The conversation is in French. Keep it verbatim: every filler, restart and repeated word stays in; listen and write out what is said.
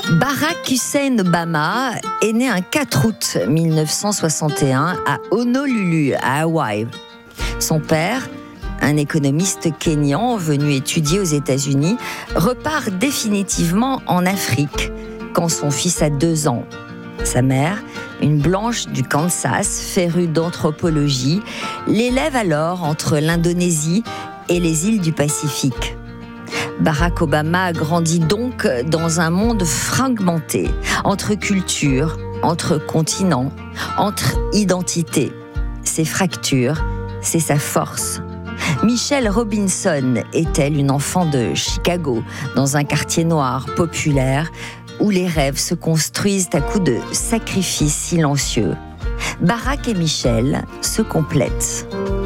Barack Hussein Obama est né un quatre août mille neuf cent soixante et un à Honolulu, à Hawaï. Son père, un économiste kényan venu étudier aux États-Unis, repart définitivement en Afrique quand son fils a deux ans. Sa mère, une blanche du Kansas, férue d'anthropologie, l'élève alors entre l'Indonésie et les îles du Pacifique. Barack Obama grandit donc dans un monde fragmenté, entre cultures, entre continents, entre identités. Ces fractures, c'est sa force. Michelle Robinson est-elle une enfant de Chicago, dans un quartier noir populaire, où les rêves se construisent à coups de sacrifices silencieux. Barack et Michelle se complètent.